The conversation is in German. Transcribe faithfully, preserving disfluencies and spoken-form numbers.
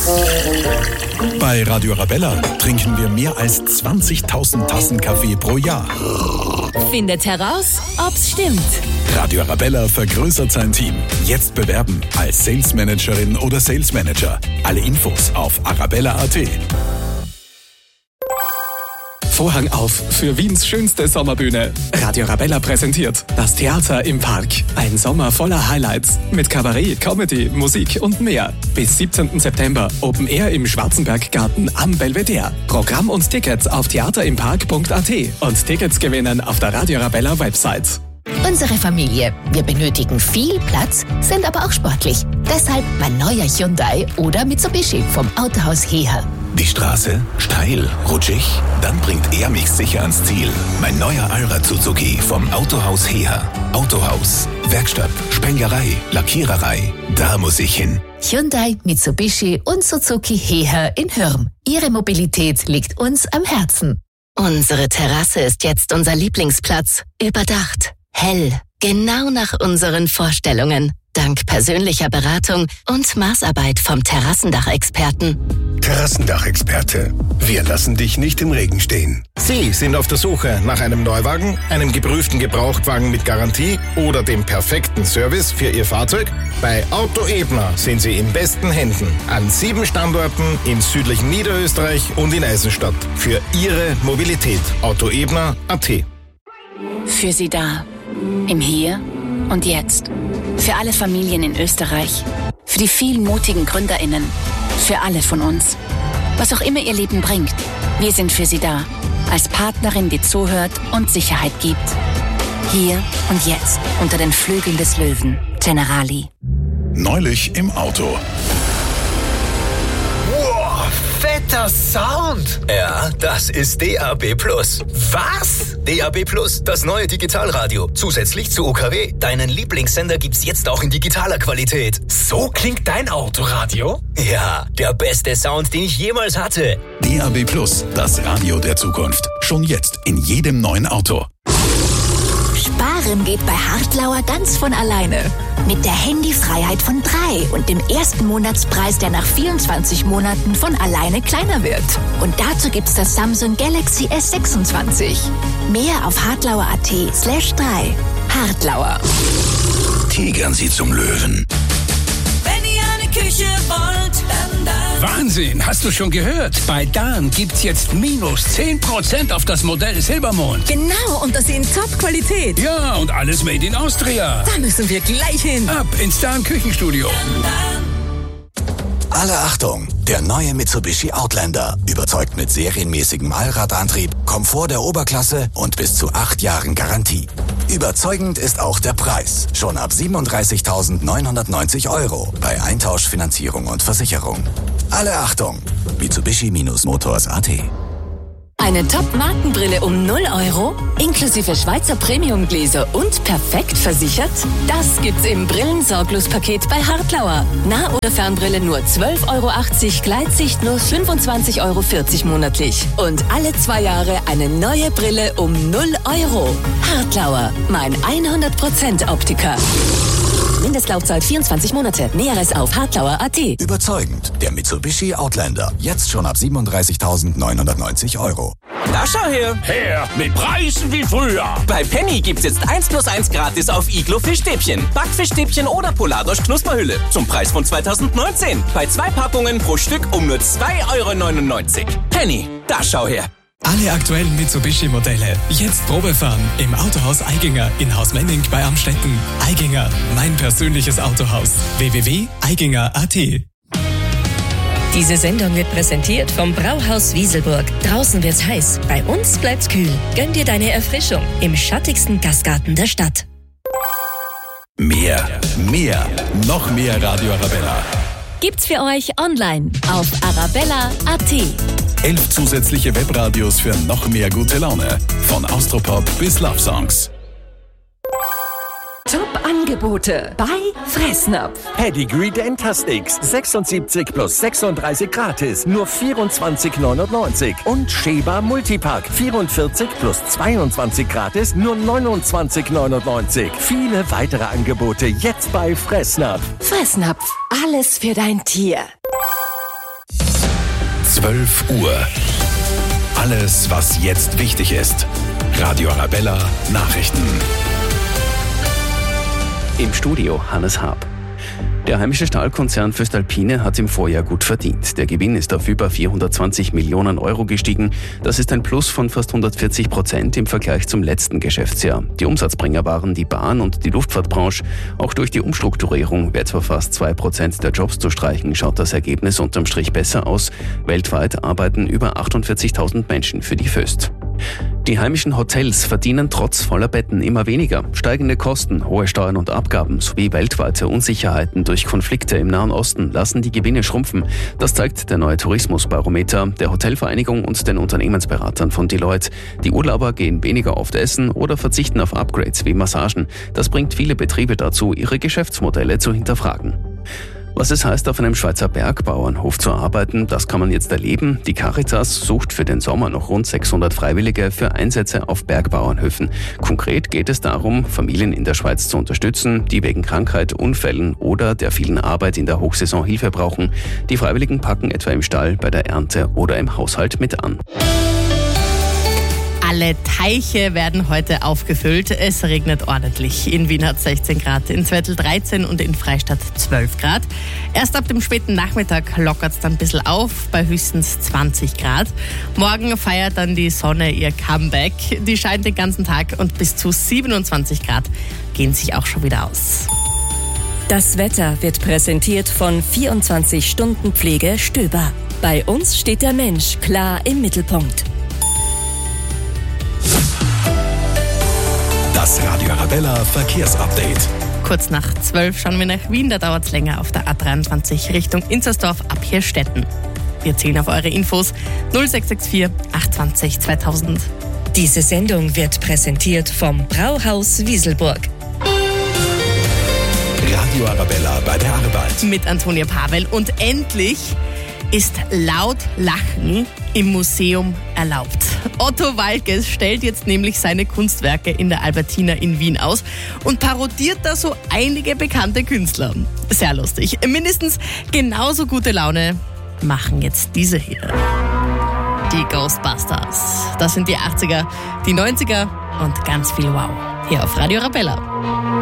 Bei Radio Arabella trinken wir mehr als zwanzigtausend Tassen Kaffee pro Jahr. Findet heraus, ob's stimmt. Radio Arabella vergrößert sein Team. Jetzt bewerben als Sales Managerin oder Sales Manager. Alle Infos auf arabella punkt at. Vorhang auf für Wiens schönste Sommerbühne. Radio Arabella präsentiert das Theater im Park. Ein Sommer voller Highlights mit Kabarett, Comedy, Musik und mehr. Bis siebzehnten September Open Air im Schwarzenberggarten am Belvedere. Programm und Tickets auf theaterimpark punkt at und Tickets gewinnen auf der Radio Arabella Website. Unsere Familie. Wir benötigen viel Platz, sind aber auch sportlich. Deshalb mein neuer Hyundai oder Mitsubishi vom Autohaus Heher. Die Straße? Steil? Rutschig? Dann bringt er mich sicher ans Ziel. Mein neuer Allrad Suzuki vom Autohaus Heher. Autohaus, Werkstatt, Spenglerei, Lackiererei. Da muss ich hin. Hyundai, Mitsubishi und Suzuki Heher in Hürm. Ihre Mobilität liegt uns am Herzen. Unsere Terrasse ist jetzt unser Lieblingsplatz. Überdacht. Hell. Genau nach unseren Vorstellungen. Dank persönlicher Beratung und Maßarbeit vom Terrassendachexperten. Terrassendachexperte. Wir lassen dich nicht im Regen stehen. Sie sind auf der Suche nach einem Neuwagen, einem geprüften Gebrauchtwagen mit Garantie oder dem perfekten Service für Ihr Fahrzeug? Bei Auto Ebner sind Sie in besten Händen. An sieben Standorten im südlichen Niederösterreich und in Eisenstadt. Für Ihre Mobilität. Auto Ebner punkt at. Für Sie da. Im Hier und Jetzt. Für alle Familien in Österreich. Für die vielen mutigen GründerInnen. Für alle von uns. Was auch immer ihr Leben bringt, wir sind für Sie da. Als Partnerin, die zuhört und Sicherheit gibt. Hier und jetzt unter den Flügeln des Löwen. Generali. Neulich im Auto. Wow, fetter Sound! Ja, das ist D A B Plus. Was? D A B Plus, das neue Digitalradio. Zusätzlich zu O K W. Deinen Lieblingssender gibt's jetzt auch in digitaler Qualität. So klingt dein Autoradio? Ja, der beste Sound, den ich jemals hatte. D A B Plus, das Radio der Zukunft. Schon jetzt in jedem neuen Auto. Sparen geht bei Hartlauer ganz von alleine. Mit der Handyfreiheit von drei und dem ersten Monatspreis, der nach vierundzwanzig Monaten von alleine kleiner wird. Und dazu gibt's das Samsung Galaxy S sechsundzwanzig. Mehr auf hartlauer.at slash drei. Hartlauer. Tigern Sie zum Löwen. Wenn ihr eine Küche wollt, dann da. Wahnsinn, hast du schon gehört? Bei Dan gibt's jetzt minus zehn Prozent auf das Modell Silbermond. Genau, und das in Top-Qualität. Ja, und alles made in Austria. Da müssen wir gleich hin. Ab ins Dan Küchenstudio. Alle Achtung! Der neue Mitsubishi Outlander überzeugt mit serienmäßigem Allradantrieb, Komfort der Oberklasse und bis zu acht Jahren Garantie. Überzeugend ist auch der Preis. Schon ab siebenunddreißigtausendneunhundertneunzig Euro bei Eintausch, Finanzierung und Versicherung. Alle Achtung! Mitsubishi-Motors punkt at. Eine Top-Markenbrille um null Euro, inklusive Schweizer Premium-Gläser und perfekt versichert? Das gibt's im Brillensorglos-Paket bei Hartlauer. Nah- oder Fernbrille nur zwölf Euro achtzig, Gleitsicht nur fünfundzwanzig Euro vierzig monatlich. Und alle zwei Jahre eine neue Brille um null Euro. Hartlauer, mein hundert Prozent Optiker. Mindestlaufzeit vierundzwanzig Monate. Näheres auf hartlauer punkt at. Überzeugend. Der Mitsubishi Outlander. Jetzt schon ab siebenunddreißigtausendneunhundertneunzig Euro. Da schau her. Her, mit Preisen wie früher. Bei Penny gibt's jetzt eins plus eins gratis auf Iglo Fischstäbchen, Backfischstäbchen oder Polardosch Knusperhülle. Zum Preis von zweitausendneunzehn. Bei zwei Packungen pro Stück um nur zwei Euro neunundneunzig. Penny, da schau her. Alle aktuellen Mitsubishi-Modelle. Jetzt Probefahren im Autohaus Eiginger in Haus Menning bei Amstetten. Eiginger, mein persönliches Autohaus. w w w punkt eiginger punkt at. Diese Sendung wird präsentiert vom Brauhaus Wieselburg. Draußen wird's heiß, bei uns bleibt's kühl. Gönn dir deine Erfrischung im schattigsten Gastgarten der Stadt. Mehr, mehr, noch mehr Radio Arabella. Gibt's für euch online auf arabella punkt at. Elf zusätzliche Webradios für noch mehr gute Laune. Von Austropop bis Love Songs. Top-Angebote bei Fressnapf. Pedigree Dentasticks sechsundsiebzig plus sechsunddreißig gratis, nur vierundzwanzig neunundneunzig. Und Sheba Multipack vierundvierzig plus zweiundzwanzig gratis, nur neunundzwanzig neunundneunzig. Viele weitere Angebote jetzt bei Fressnapf. Fressnapf, alles für dein Tier. zwölf Uhr. Alles, was jetzt wichtig ist. Radio Arabella Nachrichten. Im Studio Hannes Haab. Der heimische Stahlkonzern voestalpine hat im Vorjahr gut verdient. Der Gewinn ist auf über vierhundertzwanzig Millionen Euro gestiegen. Das ist ein Plus von fast hundertvierzig Prozent im Vergleich zum letzten Geschäftsjahr. Die Umsatzbringer waren die Bahn- und die Luftfahrtbranche. Auch durch die Umstrukturierung, wer zwar fast zwei Prozent der Jobs zu streichen, schaut das Ergebnis unterm Strich besser aus. Weltweit arbeiten über achtundvierzigtausend Menschen für die Voest. Die heimischen Hotels verdienen trotz voller Betten immer weniger. Steigende Kosten, hohe Steuern und Abgaben sowie weltweite Unsicherheiten durch Konflikte im Nahen Osten lassen die Gewinne schrumpfen. Das zeigt der neue Tourismusbarometer der Hotelvereinigung und den Unternehmensberatern von Deloitte. Die Urlauber gehen weniger oft essen oder verzichten auf Upgrades wie Massagen. Das bringt viele Betriebe dazu, ihre Geschäftsmodelle zu hinterfragen. Was es heißt, auf einem Schweizer Bergbauernhof zu arbeiten, das kann man jetzt erleben. Die Caritas sucht für den Sommer noch rund sechshundert Freiwillige für Einsätze auf Bergbauernhöfen. Konkret geht es darum, Familien in der Schweiz zu unterstützen, die wegen Krankheit, Unfällen oder der vielen Arbeit in der Hochsaison Hilfe brauchen. Die Freiwilligen packen etwa im Stall, bei der Ernte oder im Haushalt mit an. Alle Teiche werden heute aufgefüllt. Es regnet ordentlich. In Wien hat es sechzehn Grad, in Zwettl dreizehn und in Freistadt zwölf Grad. Erst ab dem späten Nachmittag lockert es dann ein bisschen auf, bei höchstens zwanzig Grad. Morgen feiert dann die Sonne ihr Comeback. Die scheint den ganzen Tag und bis zu siebenundzwanzig Grad gehen sich auch schon wieder aus. Das Wetter wird präsentiert von vierundzwanzig Stunden Pflege Stöber. Bei uns steht der Mensch klar im Mittelpunkt. Das Radio Arabella Verkehrsupdate. Kurz nach zwölf schauen wir nach Wien, da dauert es länger auf der A dreiundzwanzig Richtung Inzersdorf ab Hirstetten. Wir zählen auf eure Infos null sechs sechs vier achtundzwanzig zweitausend. Diese Sendung wird präsentiert vom Brauhaus Wieselburg. Radio Arabella bei der Arbeit. Mit Antonia Pavel und endlich ist laut Lachen im Museum erlaubt. Otto Waalkes stellt jetzt nämlich seine Kunstwerke in der Albertina in Wien aus und parodiert da so einige bekannte Künstler. Sehr lustig. Mindestens genauso gute Laune machen jetzt diese hier. Die Ghostbusters. Das sind die achtziger, die neunziger und ganz viel Wow. Hier auf Radio Arabella.